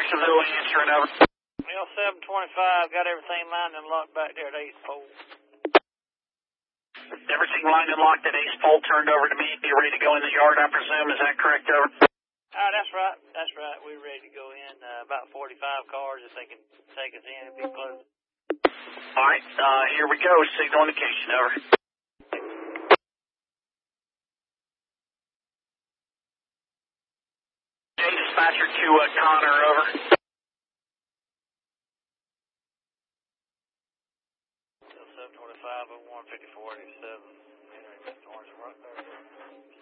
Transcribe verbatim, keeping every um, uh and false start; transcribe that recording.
Seville answering over. L seven twenty-five, got everything lined and locked back there at Ace Pole. Everything lined and locked at Ace Pole turned over to me. Be ready to go in the yard, I presume. Is that correct, over? Ah, that's right. That's right. We're ready to go in. Uh, about forty-five cars if they can take us in and be close. All right, uh, here we go. Signal indication, over. Hey, dispatcher to uh, Connor, over. seven twenty-five, oh one, fifty-four eighty-seven. Henry, Mister Orange, right there.